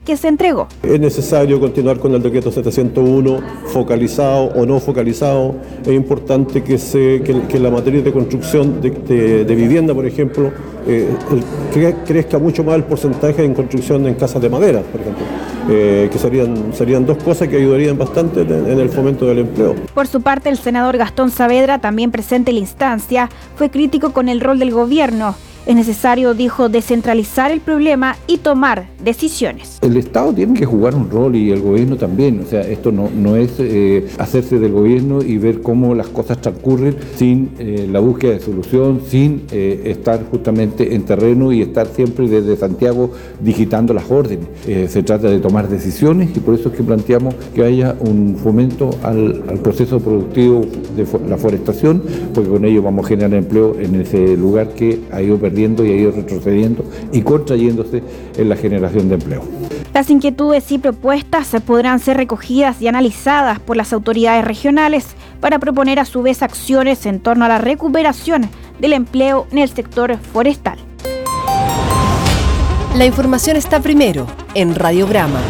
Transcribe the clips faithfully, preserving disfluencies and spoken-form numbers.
que se entregó. Es necesario continuar con el decreto setecientos uno, focalizado o no focalizado. Es importante que, se, que, que la materia de construcción de, de, de vivienda, por ejemplo, eh, el, crezca mucho más el porcentaje en construcción en casas de madera, por ejemplo. Eh, que serían, serían dos cosas que ayudarían bastante en, en el fomento del empleo. Por su parte, el senador Gastón Saavedra, también presente en la instancia, fue crítico con el rol del gobierno. Es necesario, dijo, descentralizar el problema y tomar decisiones. El Estado tiene que jugar un rol y el gobierno también. O sea, esto no, no es eh, hacerse del gobierno y ver cómo las cosas transcurren sin eh, la búsqueda de solución, sin eh, estar justamente en terreno y estar siempre desde Santiago digitando las órdenes. Eh, se trata de tomar decisiones y por eso es que planteamos que haya un fomento al, al proceso productivo de la forestación, porque con ello vamos a generar empleo en ese lugar que ha ido perdiendo y ha ido retrocediendo y contrayéndose en la generación de empleo. Las inquietudes y propuestas se podrán ser recogidas y analizadas por las autoridades regionales para proponer a su vez acciones en torno a la recuperación del empleo en el sector forestal. La información está primero en Radiograma.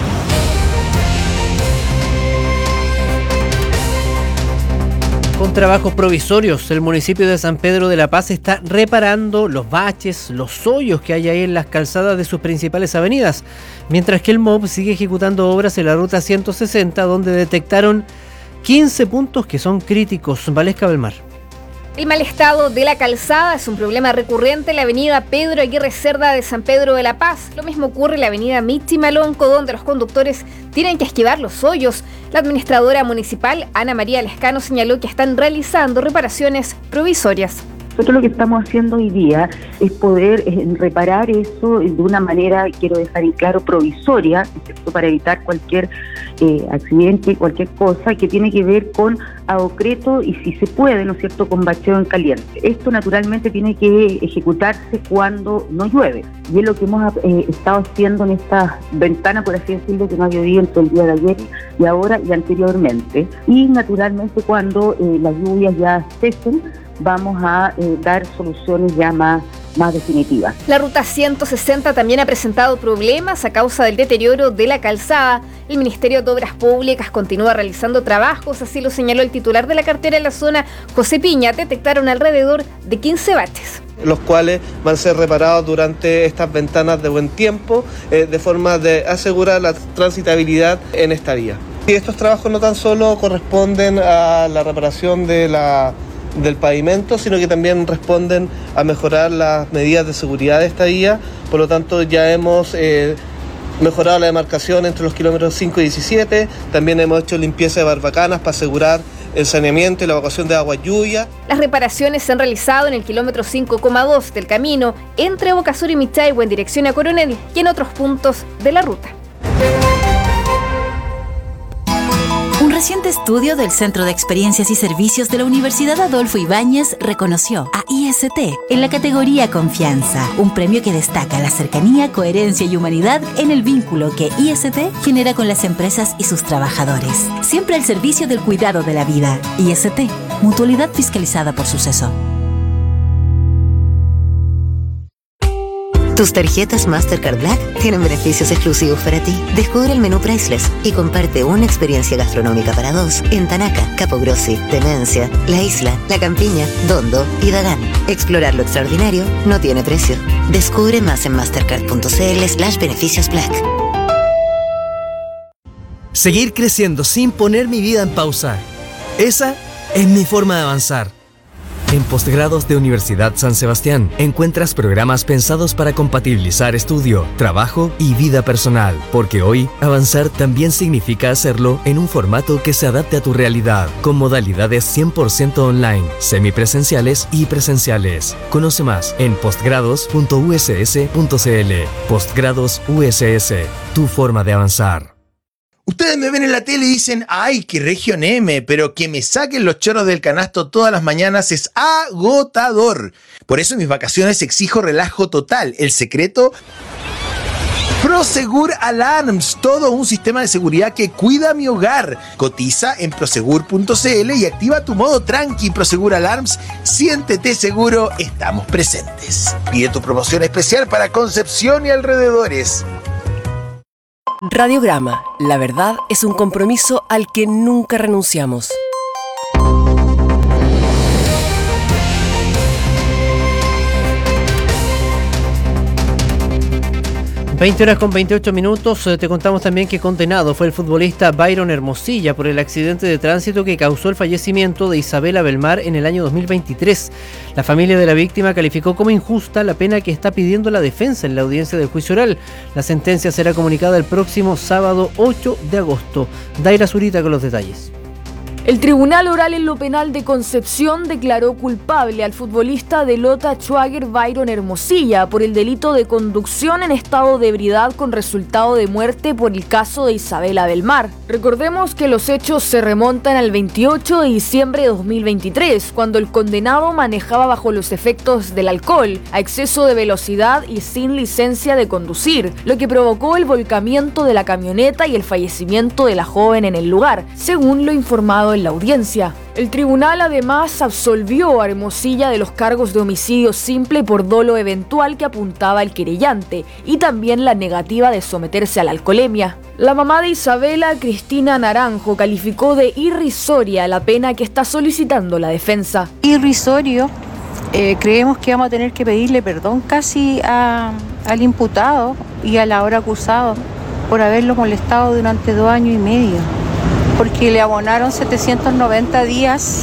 Con trabajos provisorios, el municipio de San Pedro de la Paz está reparando los baches, los hoyos que hay ahí en las calzadas de sus principales avenidas, mientras que el M O B sigue ejecutando obras en la ruta ciento sesenta, donde detectaron quince puntos que son críticos. Valesca Belmar. El mal estado de la calzada es un problema recurrente en la avenida Pedro Aguirre Cerda de San Pedro de la Paz. Lo mismo ocurre en la avenida Michi Malonco, donde los conductores tienen que esquivar los hoyos. La administradora municipal, Ana María Lescano, señaló que están realizando reparaciones provisorias. Nosotros lo que estamos haciendo hoy día es poder eh, reparar eso de una manera, quiero dejar en claro, provisoria, ¿cierto?, para evitar cualquier eh, accidente, cualquier cosa que tiene que ver con aocreto y, si se puede, ¿no es cierto?, con bacheo en caliente. Esto naturalmente tiene que ejecutarse cuando no llueve, y es lo que hemos eh, estado haciendo en esta ventana, por así decirlo, que no ha llovido entre el día de ayer y ahora y anteriormente, y naturalmente cuando eh, las lluvias ya cesen, vamos a eh, dar soluciones ya más, más definitivas. La ruta ciento sesenta también ha presentado problemas a causa del deterioro de la calzada. El Ministerio de Obras Públicas continúa realizando trabajos, así lo señaló el titular de la cartera en la zona, José Piña. Detectaron alrededor de quince baches, los cuales van a ser reparados durante estas ventanas de buen tiempo, eh, de forma de asegurar la transitabilidad en esta vía. Y estos trabajos no tan solo corresponden a la reparación de la del pavimento, sino que también responden a mejorar las medidas de seguridad de esta vía. Por lo tanto, ya hemos eh, mejorado la demarcación entre los kilómetros cinco y diecisiete, también hemos hecho limpieza de barbacanas para asegurar el saneamiento y la evacuación de agua lluvia. Las reparaciones se han realizado en el kilómetro cinco coma dos del camino entre Boca Sur y Michaihue en dirección a Coronel y en otros puntos de la ruta. Un reciente estudio del Centro de Experiencias y Servicios de la Universidad Adolfo Ibáñez reconoció a I S T en la categoría Confianza, un premio que destaca la cercanía, coherencia y humanidad en el vínculo que I S T genera con las empresas y sus trabajadores. Siempre al servicio del cuidado de la vida. I S T, mutualidad fiscalizada por Suceso. Tus tarjetas Mastercard Black tienen beneficios exclusivos para ti. Descubre el menú Priceless y comparte una experiencia gastronómica para dos en Tanaca, Capogrossi, Demencia, La Isla, La Campiña, Dondo y Dagán. Explorar lo extraordinario no tiene precio. Descubre más en mastercard.cl slash beneficios black. Seguir creciendo sin poner mi vida en pausa. Esa es mi forma de avanzar. En Postgrados de Universidad San Sebastián encuentras programas pensados para compatibilizar estudio, trabajo y vida personal, porque hoy avanzar también significa hacerlo en un formato que se adapte a tu realidad, con modalidades cien por ciento online, semipresenciales y presenciales. Conoce más en postgrados punto u s s punto c l. Postgrados U S S, tu forma de avanzar. Ustedes me ven en la tele y dicen, ¡ay, qué región M! Pero que me saquen los choros del canasto todas las mañanas es agotador. Por eso en mis vacaciones exijo relajo total. El secreto, Prosegur Alarms, todo un sistema de seguridad que cuida mi hogar. Cotiza en prosegur punto c l y activa tu modo tranqui. Prosegur Alarms, siéntete seguro, estamos presentes. Pide tu promoción especial para Concepción y alrededores. Radiograma. La verdad es un compromiso al que nunca renunciamos. veinte horas con veintiocho minutos. Te contamos también que condenado fue el futbolista Byron Hermosilla por el accidente de tránsito que causó el fallecimiento de Isabela Belmar en el año dos mil veintitrés. La familia de la víctima calificó como injusta la pena que está pidiendo la defensa en la audiencia del juicio oral. La sentencia será comunicada el próximo sábado ocho de agosto. Daira Zurita con los detalles. El Tribunal Oral en lo Penal de Concepción declaró culpable al futbolista de Lota Schwager Byron Hermosilla por el delito de conducción en estado de ebriedad con resultado de muerte por el caso de Isabela Belmar. Recordemos que los hechos se remontan al veintiocho de diciembre de dos mil veintitrés, cuando el condenado manejaba bajo los efectos del alcohol, a exceso de velocidad y sin licencia de conducir, lo que provocó el volcamiento de la camioneta y el fallecimiento de la joven en el lugar, según lo informado en la audiencia. El tribunal además absolvió a Hermosilla de los cargos de homicidio simple por dolo eventual que apuntaba el querellante y también la negativa de someterse a la alcoholemia. La mamá de Isabela, Cristina Naranjo, calificó de irrisoria la pena que está solicitando la defensa. Irrisorio, eh, creemos que vamos a tener que pedirle perdón casi a, al imputado y al ahora acusado por haberlo molestado durante dos años y medio, porque le abonaron setecientos noventa días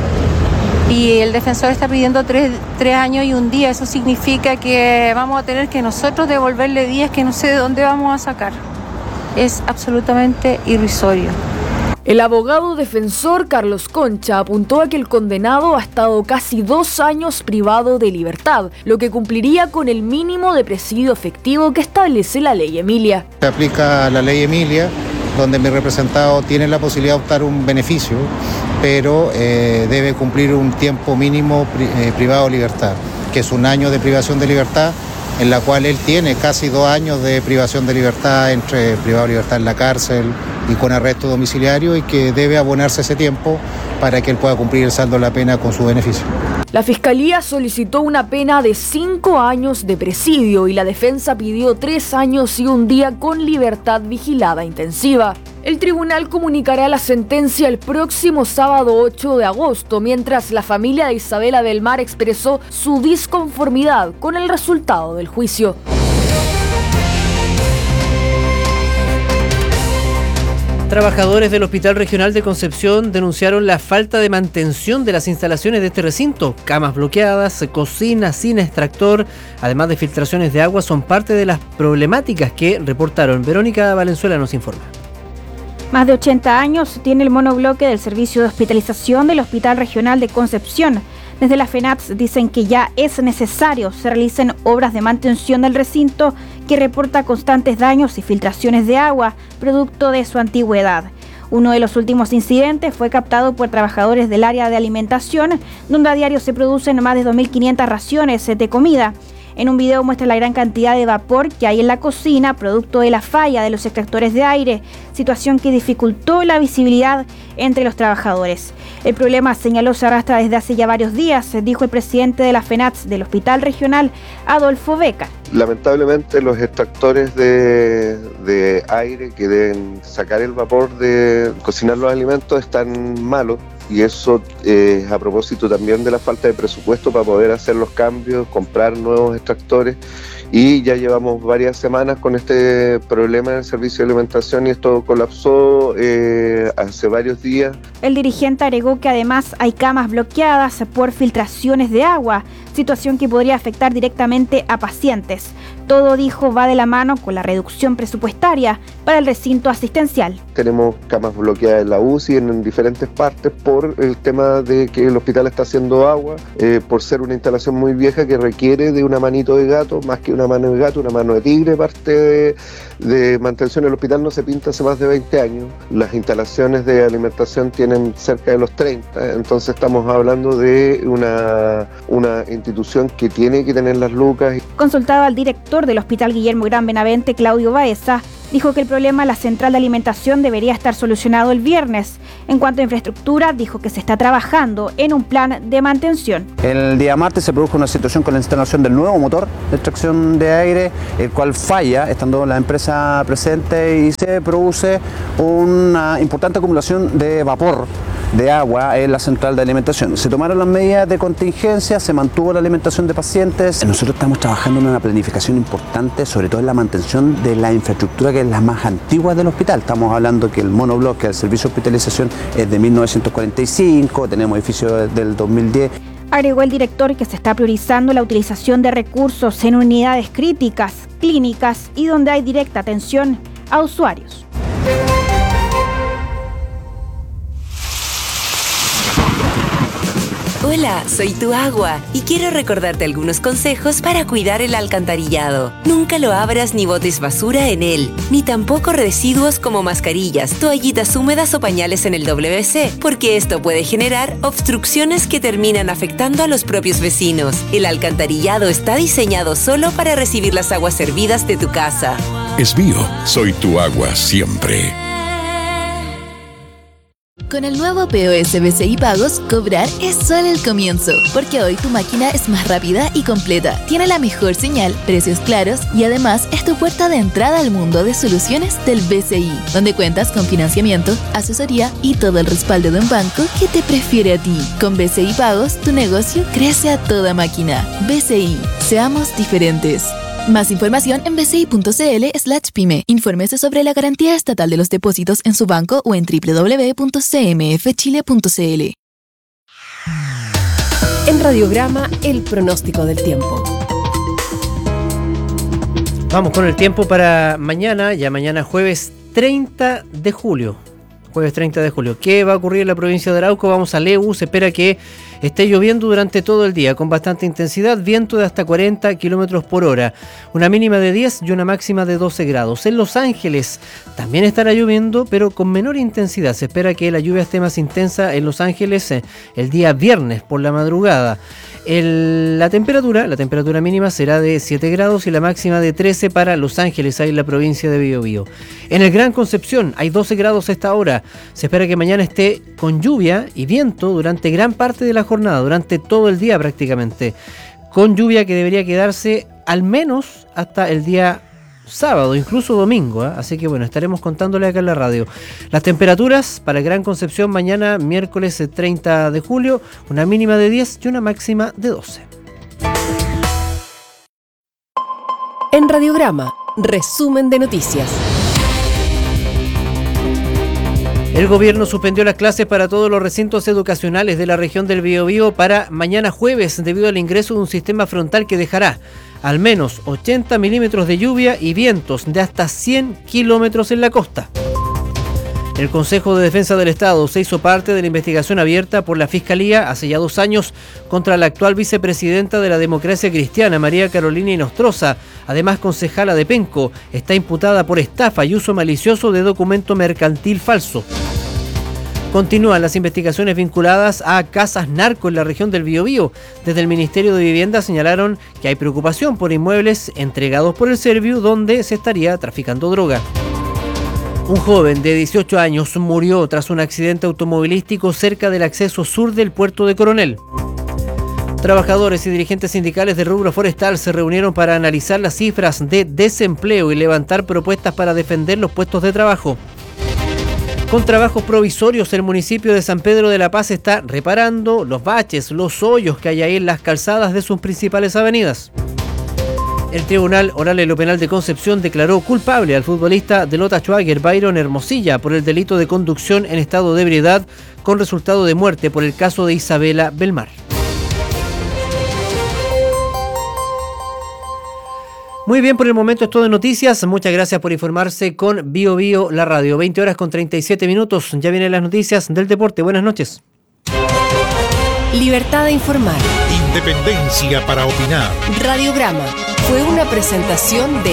y el defensor está pidiendo tres, tres años y un día. Eso significa que vamos a tener que nosotros devolverle días que no sé de dónde vamos a sacar. Es absolutamente irrisorio. El abogado defensor Carlos Concha apuntó a que el condenado ha estado casi dos años privado de libertad, lo que cumpliría con el mínimo de presidio efectivo que establece la ley Emilia. Se aplica la ley Emilia, donde mi representado tiene la posibilidad de optar un beneficio, pero eh, debe cumplir un tiempo mínimo pri eh, privado de libertad, que es un año de privación de libertad, en la cual él tiene casi dos años de privación de libertad, entre privado de libertad en la cárcel y con arresto domiciliario, y que debe abonarse ese tiempo para que él pueda cumplir el saldo de la pena con su beneficio. La Fiscalía solicitó una pena de cinco años de presidio y la defensa pidió tres años y un día con libertad vigilada intensiva. El tribunal comunicará la sentencia el próximo sábado ocho de agosto, mientras la familia de Isabela Belmar expresó su disconformidad con el resultado del juicio. Trabajadores del Hospital Regional de Concepción denunciaron la falta de mantención de las instalaciones de este recinto. Camas bloqueadas, cocina sin extractor, además de filtraciones de agua, son parte de las problemáticas que reportaron. Verónica Valenzuela nos informa. Más de ochenta años tiene el monobloque del servicio de hospitalización del Hospital Regional de Concepción. Desde la FENATS dicen que ya es necesario se realicen obras de mantención del recinto que reporta constantes daños y filtraciones de agua, producto de su antigüedad. Uno de los últimos incidentes fue captado por trabajadores del área de alimentación, donde a diario se producen más de dos mil quinientas raciones de comida. En un video muestra la gran cantidad de vapor que hay en la cocina, producto de la falla de los extractores de aire, situación que dificultó la visibilidad entre los trabajadores. El problema, señaló, se arrastra desde hace ya varios días, dijo el presidente de la FENATS del Hospital Regional, Adolfo Beca. Lamentablemente los extractores de, de aire que deben sacar el vapor de cocinar los alimentos están malos. Y eso es eh, a propósito también de la falta de presupuesto para poder hacer los cambios, comprar nuevos extractores, y ya llevamos varias semanas con este problema en el servicio de alimentación y esto colapsó eh, hace varios días. El dirigente agregó que además hay camas bloqueadas por filtraciones de agua, situación que podría afectar directamente a pacientes. Todo, dijo, va de la mano con la reducción presupuestaria para el recinto asistencial. Tenemos camas bloqueadas en la U C I en, en diferentes partes por el tema de que el hospital está haciendo agua, eh, por ser una instalación muy vieja que requiere de una manito de gato, más que una mano de gato, una mano de tigre. Parte de, de mantención del hospital no se pinta hace más de veinte años. Las instalaciones de alimentación tienen cerca de los treinta, entonces estamos hablando de una, una institución que tiene que tener las lucas. Consultado al director del Hospital Guillermo Gran Benavente, Claudio Baeza, dijo que el problema de la central de alimentación debería estar solucionado el viernes. En cuanto a infraestructura, dijo que se está trabajando en un plan de mantención. El día martes se produjo una situación con la instalación del nuevo motor de extracción de aire, el cual falla, estando la empresa presente, y se produce una importante acumulación de vapor de agua en la central de alimentación. Se tomaron las medidas de contingencia, se mantuvo la alimentación de pacientes. Nosotros estamos trabajando en una planificación importante, sobre todo en la mantención de la infraestructura que es la más antigua del hospital. Estamos hablando que el monobloc, que es el servicio de hospitalización, es de mil novecientos cuarenta y cinco, tenemos edificios del dos mil diez. Agregó el director que se está priorizando la utilización de recursos en unidades críticas, clínicas y donde hay directa atención a usuarios. Hola, soy tu agua y quiero recordarte algunos consejos para cuidar el alcantarillado. Nunca lo abras ni botes basura en él, ni tampoco residuos como mascarillas, toallitas húmedas o pañales en el doble ve ce, porque esto puede generar obstrucciones que terminan afectando a los propios vecinos. El alcantarillado está diseñado solo para recibir las aguas servidas de tu casa. Es mío, soy tu agua siempre. Con el nuevo P O S B C I Pagos, cobrar es solo el comienzo, porque hoy tu máquina es más rápida y completa, tiene la mejor señal, precios claros y además es tu puerta de entrada al mundo de soluciones del B C I, donde cuentas con financiamiento, asesoría y todo el respaldo de un banco que te prefiere a ti. Con B C I Pagos, tu negocio crece a toda máquina. B C I, seamos diferentes. Más información en bci.cl slash pyme. Infórmese sobre la garantía estatal de los depósitos en su banco o en doble u doble u doble u punto c m f chile punto c l. En Radiograma, el pronóstico del tiempo. Vamos con el tiempo para mañana, ya mañana jueves treinta de julio. Jueves treinta de julio. ¿Qué va a ocurrir en la provincia de Arauco? Vamos a Leu. Se espera que esté lloviendo durante todo el día con bastante intensidad, viento de hasta cuarenta kilómetros por hora, una mínima de diez y una máxima de doce grados. En Los Ángeles también estará lloviendo, pero con menor intensidad. Se espera que la lluvia esté más intensa en Los Ángeles eh, el día viernes por la madrugada. El, la temperatura, la temperatura mínima será de siete grados y la máxima de trece para Los Ángeles, ahí en la provincia de Biobío. En el Gran Concepción hay doce grados a esta hora. Se espera que mañana esté con lluvia y viento durante gran parte de la jornada, durante todo el día prácticamente, con lluvia que debería quedarse al menos hasta el día sábado, incluso domingo, ¿eh? Así que bueno, estaremos contándole acá en la radio. Las temperaturas para el Gran Concepción mañana miércoles treinta de julio, una mínima de diez y una máxima de doce. En Radiograma, resumen de noticias. El gobierno suspendió las clases para todos los recintos educacionales de la región del Biobío para mañana jueves debido al ingreso de un sistema frontal que dejará al menos ochenta milímetros de lluvia y vientos de hasta cien kilómetros en la costa. El Consejo de Defensa del Estado se hizo parte de la investigación abierta por la Fiscalía hace ya dos años contra la actual vicepresidenta de la Democracia Cristiana, María Carolina Inostroza, además concejala de Penco. Está imputada por estafa y uso malicioso de documento mercantil falso. Continúan las investigaciones vinculadas a casas narco en la región del Biobío. Desde el Ministerio de Vivienda señalaron que hay preocupación por inmuebles entregados por el Serviu donde se estaría traficando droga. Un joven de dieciocho años murió tras un accidente automovilístico cerca del acceso sur del puerto de Coronel. Trabajadores y dirigentes sindicales del rubro forestal se reunieron para analizar las cifras de desempleo y levantar propuestas para defender los puestos de trabajo. Con trabajos provisorios, el municipio de San Pedro de la Paz está reparando los baches, los hoyos que hay ahí en las calzadas de sus principales avenidas. El Tribunal Oral en lo Penal de Concepción declaró culpable al futbolista de Lota Schwager, Byron Hermosilla, por el delito de conducción en estado de ebriedad con resultado de muerte por el caso de Isabela Belmar. Muy bien, por el momento es todo de noticias. Muchas gracias por informarse con Bio Bio, la radio. veinte horas con treinta y siete minutos. Ya vienen las noticias del deporte. Buenas noches. Libertad de informar. Independencia para opinar. Radiograma fue una presentación de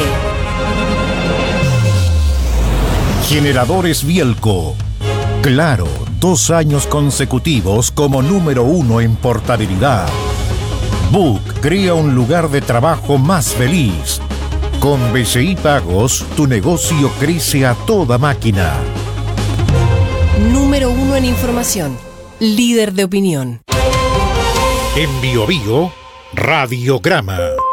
Generadores Bielco. Claro, dos años consecutivos como número uno en portabilidad. Book crea un lugar de trabajo más feliz. Con B C I Pagos, tu negocio crece a toda máquina. Número uno en información. Líder de opinión. En Bio Bio, Radiograma.